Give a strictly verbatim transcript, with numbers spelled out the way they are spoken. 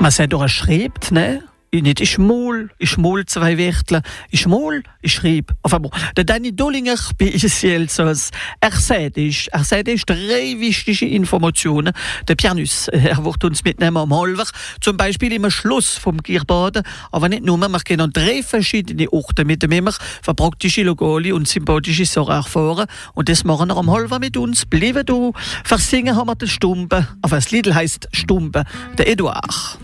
Man sagt doch, er schreibt, ne? Nicht ich mal, ich mal zwei Wörter, ich mal, ich schrieb. Enfin bon, der Danny Dollinger bei I C L S O S, er sagt ist, er sagt ist drei wichtige Informationen. Der Pianus, er wird uns mitnehmen am Halver, zum Beispiel im Schluss vom Gierbaden, aber nicht nur, wir gehen an drei verschiedene Orte mit dem immer, für praktische, lokale und sympathische Sachen erfahren. Und das machen wir am Halver mit uns. Bleiben da, versingen haben wir den Stumpen, aber das Lied heisst Stumpen, der Eduard.